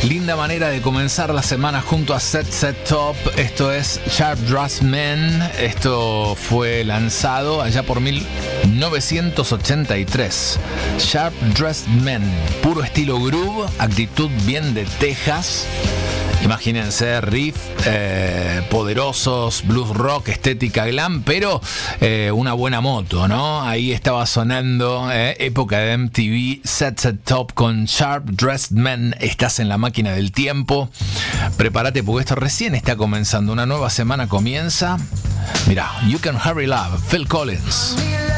Linda manera de comenzar la semana junto a Set Top. Esto es Sharp Dressed Men. Esto fue lanzado allá por 1983. Sharp Dressed Men, puro estilo groove, actitud bien de Texas. Imagínense riff poderosos, blues rock, estética glam, pero una buena moto, ¿no? Ahí estaba sonando época de MTV, Set Top con Sharp Dressed Men. Estás en la máquina del tiempo. Prepárate porque esto recién está comenzando. Una nueva semana comienza. Mirá, You Can Hurry Love, Phil Collins.